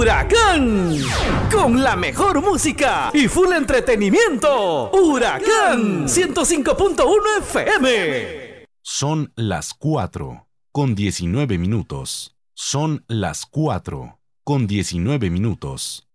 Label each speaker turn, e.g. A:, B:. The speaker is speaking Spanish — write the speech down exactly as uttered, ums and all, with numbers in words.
A: Huracán, con la mejor música y full entretenimiento. Huracán ciento cinco punto uno F M.
B: Son las cuatro con diecinueve minutos. Son las cuatro con diecinueve minutos.